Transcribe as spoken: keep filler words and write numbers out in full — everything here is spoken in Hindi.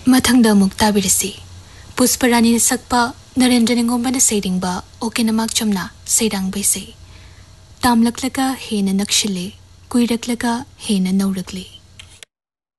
मथंगदा मुक्ताबिरसी पुष्परानी सक्पा नरेंद्र निंगोंबना सैरिंगबा ओकेनमाक चमना सैरांग बैसे तामलकलगा हेन नक्शिले कुइरकलगा हेन नौरकले।